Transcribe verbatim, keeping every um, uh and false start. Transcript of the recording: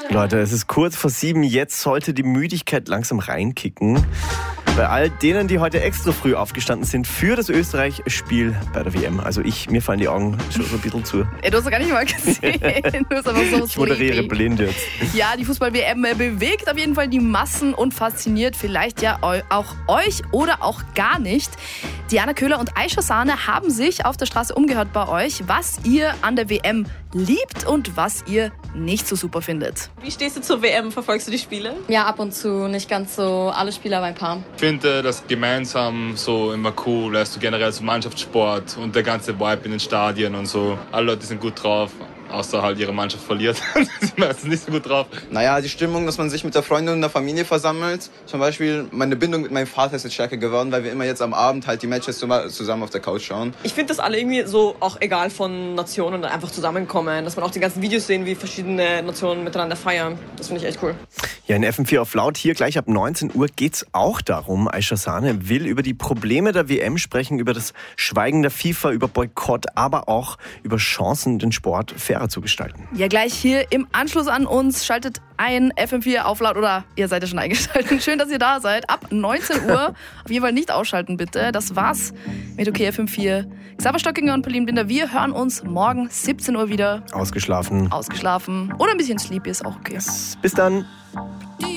Leute, es ist kurz vor sieben. Jetzt sollte die Müdigkeit langsam reinkicken. Bei all denen, die heute extra früh aufgestanden sind für das Österreich-Spiel bei der W M. Also ich, mir fallen die Augen schon so ein bisschen zu. Ey, du hast doch gar nicht mal gesehen. Du bist aber so Ich moderiere sleepy. blind jetzt. Ja, die Fußball-W M bewegt auf jeden Fall die Massen und fasziniert vielleicht ja eu- auch euch oder auch gar nicht. Diana Köhler und Aisha Sahne haben sich auf der Straße umgehört bei euch, was ihr an der W M liebt und was ihr nicht so super findet. Wie stehst du zur W M? Verfolgst du die Spiele? Ja, ab und zu, nicht ganz so alle Spieler, aber ein paar. Ich finde das gemeinsam so immer cool, weißt du, generell so Mannschaftssport und der ganze Vibe in den Stadien und so. Alle Leute sind gut drauf, außer halt ihre Mannschaft verliert. Die sind meistens nicht so gut drauf. Naja, die Stimmung, dass man sich mit der Freundin und der Familie versammelt. Zum Beispiel, meine Bindung mit meinem Vater ist jetzt stärker geworden, weil wir immer jetzt am Abend halt die Matches zusammen auf der Couch schauen. Ich finde, dass alle irgendwie so, auch egal von Nationen, einfach zusammenkommen. Dass man auch die ganzen Videos sehen, wie verschiedene Nationen miteinander feiern. Das finde ich echt cool. Ja, in F M vier auf Laut hier gleich ab neunzehn Uhr geht's auch darum. Aisha Sahne will über die Probleme der W M sprechen, über das Schweigen der FIFA, über Boykott, aber auch über Chancen, den Sport fairer zu gestalten. Ja, gleich hier im Anschluss an uns schaltet ein F M vier auf Laut oder ihr seid ja schon eingeschaltet. Schön, dass ihr da seid. Ab neunzehn Uhr auf jeden Fall nicht ausschalten, bitte. Das war's mit OK F M vier. Xaver Stockinger und Pauline Binder, wir hören uns morgen siebzehn Uhr wieder. Ausgeschlafen. Ausgeschlafen oder ein bisschen sleepy ist auch okay. Bis dann.